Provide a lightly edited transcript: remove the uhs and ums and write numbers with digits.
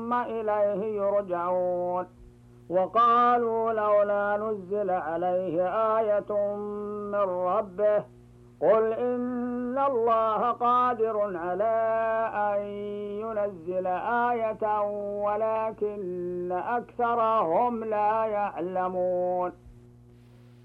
ثم إليه يرجعون. وقالوا لولا نزل عليه آية من ربه قل إن الله قادر على أن ينزل آية ولكن أكثرهم لا يعلمون.